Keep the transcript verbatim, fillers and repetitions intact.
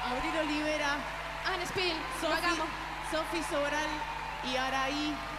Abril Olivera, Anne Spill, Sofi, vagamos. Sofi Sobral y Araí.